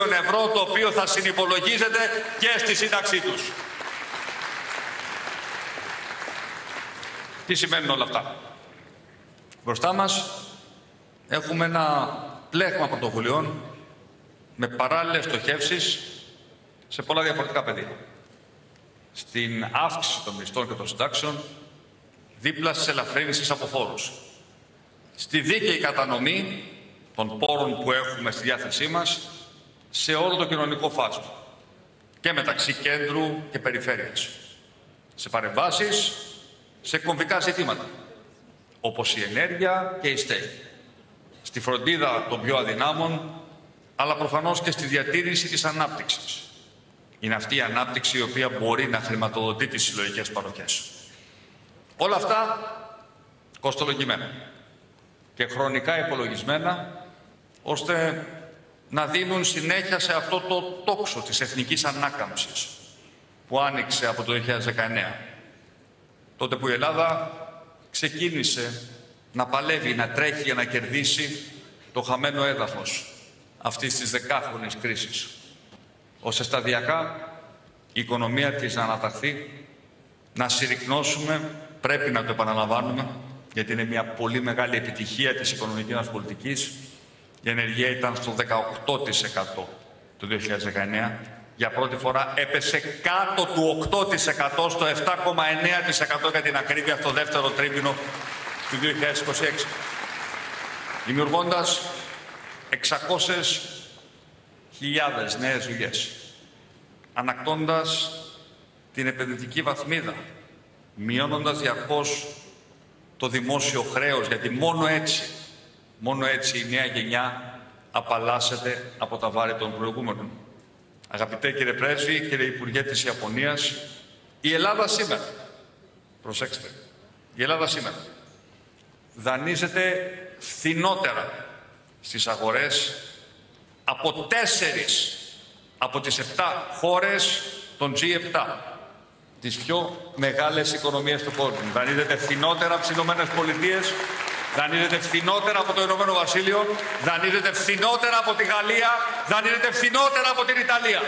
ευρώ, το οποίο θα συνυπολογίζεται και στη σύνταξή τους. Τι σημαίνουν όλα αυτά? Μπροστά μας έχουμε ένα πλέγμα πρωτοβουλειών με παράλληλες στοχεύσεις σε πολλά διαφορετικά πεδία. Στην αύξηση των μισθών και των συντάξεων, δίπλα στις ελαφρύνσεις από φόρους. Στη δίκαιη κατανομή των πόρων που έχουμε στη διάθεσή μας σε όλο το κοινωνικό φάσμα και μεταξύ κέντρου και περιφέρειας. Σε παρεμβάσεις, σε κομβικά ζητήματα, όπως η ενέργεια και η στέγη. Στη φροντίδα των πιο αδυνάμων, αλλά προφανώς και στη διατήρηση της ανάπτυξης. Είναι αυτή η ανάπτυξη η οποία μπορεί να χρηματοδοτεί τις συλλογικές παροχές. Όλα αυτά κοστολογημένα και χρονικά υπολογισμένα, ώστε να δίνουν συνέχεια σε αυτό το τόξο της εθνικής ανάκαμψης που άνοιξε από το 2019. Τότε που η Ελλάδα ξεκίνησε να παλεύει, να τρέχει για να κερδίσει το χαμένο έδαφος αυτής της δεκάχρονης κρίσης, ώστε σταδιακά η οικονομία της να αναταχθεί, να συρρικνώσουμε, πρέπει να το επαναλαμβάνουμε, γιατί είναι μια πολύ μεγάλη επιτυχία της οικονομικής μας πολιτικής. Η ανεργία ήταν στο 18% το 2019. Για πρώτη φορά έπεσε κάτω του 8%, στο 7,9% για την ακρίβεια, στο δεύτερο τρίμηνο του 2026. Δημιουργώντας 600.000 νέες δουλειές. Ανακτώντας την επενδυτική βαθμίδα. Μειώνοντας διαρκώς το δημόσιο χρέος, γιατί μόνο έτσι η νέα γενιά απαλλάσσεται από τα βάρη των προηγούμενων. Αγαπητέ κύριε Πρέσβη, κύριε Υπουργέ της Ιαπωνίας, η Ελλάδα σήμερα, προσέξτε, η Ελλάδα σήμερα δανείζεται φθηνότερα στις αγορές από 4 από τις 7 χώρες των G7, τις πιο μεγάλες οικονομίες του κόσμου. Δανείζεται φθηνότερα από τις Ηνωμένες Πολιτείες, δανείζεται φθηνότερα από το Ηνωμένο Βασίλειο, δανείζεται φθηνότερα από τη Γαλλία, δανείζεται φθηνότερα από την Ιταλία.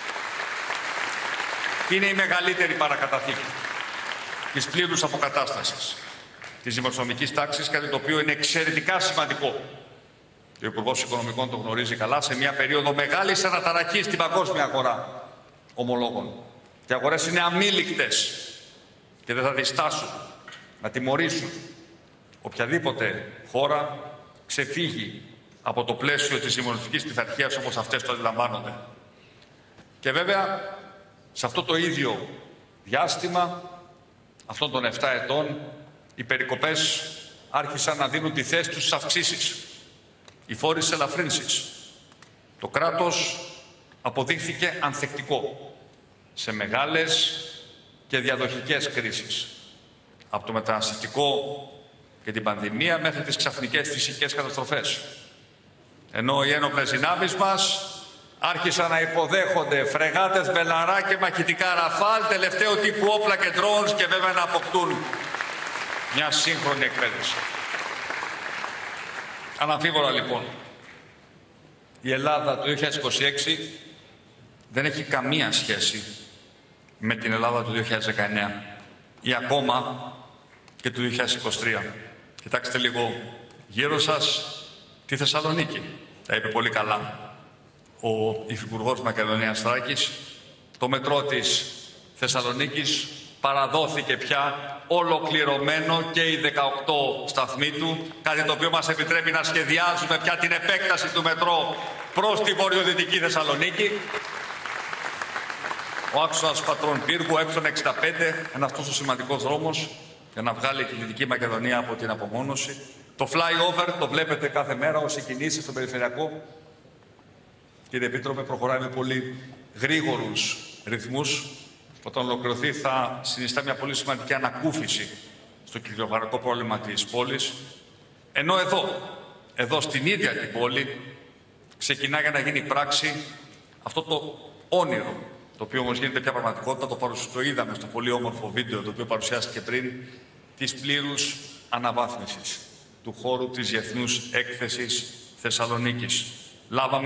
Είναι η μεγαλύτερη παρακαταθήκη της πλήρους αποκατάστασης της δημοσιονομικής τάξης, κάτι το οποίο είναι εξαιρετικά σημαντικό. Ο Υπουργός Οικονομικών το γνωρίζει καλά, σε μια περίοδο μεγάλης αναταραχής στην παγκόσμια αγορά ομολόγων. Και οι αγορές είναι αμήλικτες και δεν θα διστάσουν να τιμωρήσουν οποιαδήποτε χώρα ξεφύγει από το πλαίσιο της δημοσιονομικής πειθαρχίας όπως αυτές το αντιλαμβάνονται. Και βέβαια, σε αυτό το ίδιο διάστημα, αυτών των 7 ετών, οι περικοπές άρχισαν να δίνουν τη θέση τους στις αυξήσεις. Οι φόροι της ελαφρύνσης. Το κράτος αποδείχθηκε ανθεκτικό σε μεγάλες και διαδοχικές κρίσεις. Από το μεταναστευτικό και την πανδημία μέχρι τις ξαφνικές φυσικές καταστροφές. Ενώ οι ένοπλες δυνάμεις μας άρχισαν να υποδέχονται φρεγάτες Μπελαρά και μαχητικά Ραφάλ, τελευταίο τύπου όπλα και drones, και βέβαια να αποκτούν μια σύγχρονη εκπαίδευση. Αναμφίβολα λοιπόν, η Ελλάδα του 2026 δεν έχει καμία σχέση με την Ελλάδα του 2019 ή ακόμα και του 2023. Κοιτάξτε λίγο γύρω σας τη Θεσσαλονίκη. Τα είπε πολύ καλά ο Υφυπουργός Μακεδονίας Θράκης. Το μετρό της Θεσσαλονίκης παραδόθηκε πια ολοκληρωμένο και οι 18 σταθμοί του, κάτι το οποίο μας επιτρέπει να σχεδιάζουμε πια την επέκταση του μετρό προς τη βορειοδυτική Θεσσαλονίκη. Ο άξονας Πατρών Πύργου, ε65, ένας τόσο σημαντικός δρόμος για να βγάλει τη Δυτική Μακεδονία από την απομόνωση. Το flyover το βλέπετε κάθε μέρα όσοι κινήσεις στο περιφερειακό. Κύριε Επίτροπε, προχωράει με πολύ γρήγορους ρυθμούς. Όταν ολοκληρωθεί θα συνιστά μια πολύ σημαντική ανακούφιση στο κυκλοφοριακό πρόβλημα της πόλης. Ενώ εδώ στην ίδια την πόλη ξεκινά για να γίνει πράξη αυτό το όνειρο, το οποίο όμως γίνεται πια πραγματικότητα, το είδαμε στο πολύ όμορφο βίντεο το οποίο παρουσιάστηκε πριν, της πλήρους αναβάθμισης του χώρου της Διεθνούς Έκθεσης Θεσσαλονίκης. Λάβαμε